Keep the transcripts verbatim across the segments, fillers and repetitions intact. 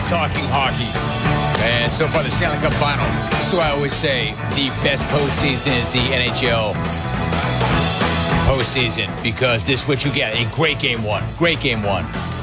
talking hockey. And so far, the Stanley Cup Final. So I always say the best postseason is the N H L postseason, because this is what you get. A great game one. Great game one.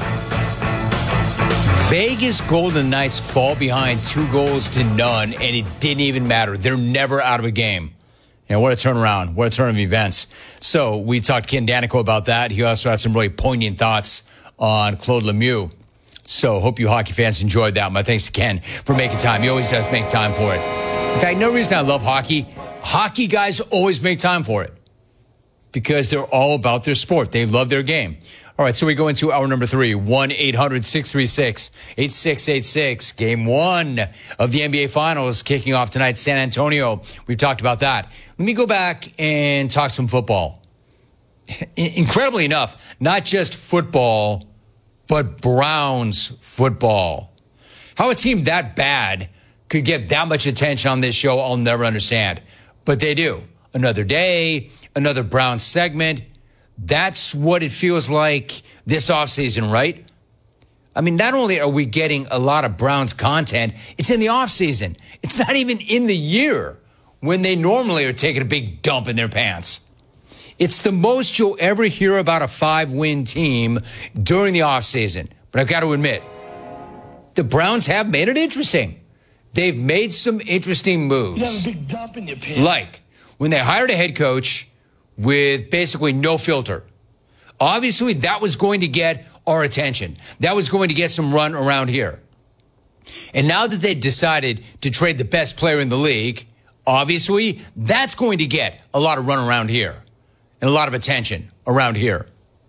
Vegas Golden Knights fall behind two goals to none, and it didn't even matter. They're never out of a game. And what a turnaround. What a turn of events. So we talked to Ken Daneyko about that. He also had some really poignant thoughts on Claude Lemieux. So hope you hockey fans enjoyed that. My thanks to Ken for making time. He always does make time for it. In fact, no reason I love hockey. Hockey guys always make time for it because they're all about their sport. They love their game. All right, so we go into hour number three, one eight hundred six three six eight six eight six. Game one of the N B A Finals kicking off tonight, San Antonio. We've talked about that. Let me go back and talk some football. Incredibly enough, not just football, but Browns football. How a team that bad could get that much attention on this show, I'll never understand. But they do. Another day, another Browns segment. That's what it feels like this offseason, right? I mean, not only are we getting a lot of Browns content, it's in the offseason. It's not even in the year when they normally are taking a big dump in their pants. It's the most you'll ever hear about a five-win team during the offseason. But I've got to admit, the Browns have made it interesting. They've made some interesting moves. You have a big dump in your pants. Like when they hired a head coach with basically no filter. Obviously, that was going to get our attention. That was going to get some run around here. And now that they decided to trade the best player in the league, obviously, that's going to get a lot of run around here and a lot of attention around here.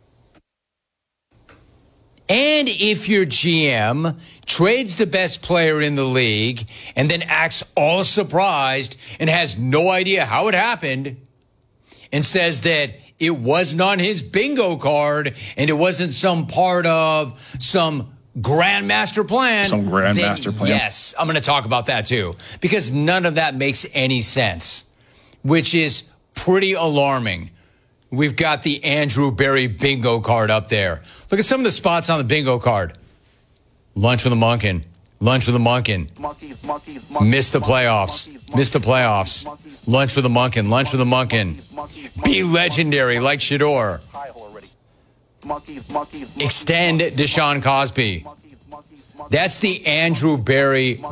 And if your G M trades the best player in the league and then acts all surprised and has no idea how it happened, and says that it wasn't on his bingo card and it wasn't some part of some grand master plan. Some grand then master plan. Yes, I'm going to talk about that too, because none of that makes any sense, which is pretty alarming. We've got the Andrew Berry bingo card up there. Look at some of the spots on the bingo card. Lunch with a Munkin. Lunch with a Munkin. Monkeys, monkeys, monkeys, Missed the playoffs. monkeys, Missed the playoffs. monkeys, Lunch with a Munkin. Lunch with a Munkin. monkeys, Be monkeys, legendary like Shador. High already. Monkeys, monkeys, Extend monkeys, Deshaun Cosby. monkeys, monkeys, monkeys, That's the Andrew Berry